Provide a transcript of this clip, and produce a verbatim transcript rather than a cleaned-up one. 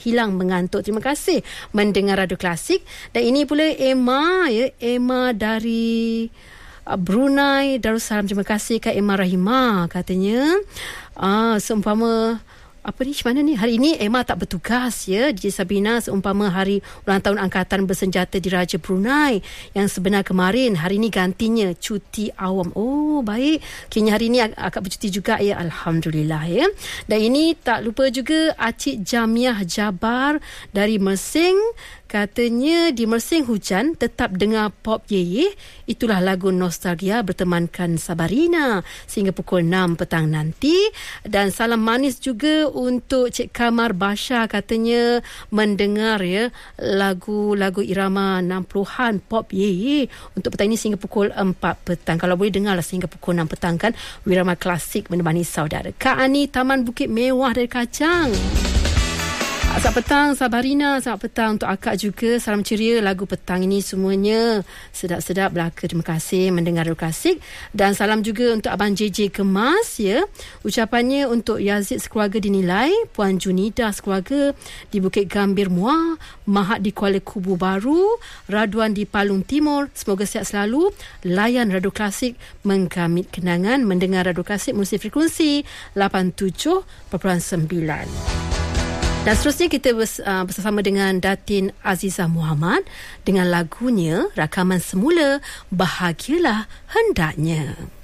hilang mengantuk. Terima kasih mendengar Radio Klasik. Dan ini pula Emma, ya, Emma dari uh, Brunei Darussalam. Terima kasih Kak Emma Rahimah. Katanya uh, seumpama apa ni, macam mana ni? Hari ini Emma tak bertugas, ya, D J Sabina, seumpama hari ulang tahun Angkatan Bersenjata Diraja Brunei yang sebenar kemarin. Hari ini gantinya cuti awam. Oh, baik. Kini hari ini akak bercuti juga, ya. Alhamdulillah, ya. Dan ini tak lupa juga Acik Jamiah Jabar dari Mersing. Katanya di Mersing hujan, tetap dengar Pop Ye. Itulah lagu nostalgia bertemankan Sabarina sehingga pukul enam petang nanti. Dan salam manis juga untuk Cik Kamar Basha, katanya mendengar, ya, lagu-lagu irama enam puluhan Pop Ye untuk petang ini sehingga pukul empat petang. Kalau boleh dengarlah sehingga pukul enam petang, kan. Wirama Klasik menemani saudara. Kak Ani Taman Bukit Mewah dari Kacang. Selamat petang Sabarina, selamat petang untuk akak juga. Salam ceria, lagu petang ini semuanya sedap-sedap belaka. Terima kasih mendengar Radio Klasik. Dan salam juga untuk Abang J J Kemas, ya. Ucapannya untuk Yazid sekeluarga dinilai, Puan Junida sekeluarga di Bukit Gambir Muar, Mahat di Kuala Kubu Baru, Raduan di Palung Timur. Semoga sihat selalu. Layan Radio Klasik, menggamit kenangan. Mendengar Radio Klasik melalui frekuensi lapan puluh tujuh perpuluhan sembilan. Dan seterusnya kita bersama dengan Datin Azizah Muhammad dengan lagunya rakaman semula Bahagialah Hendaknya.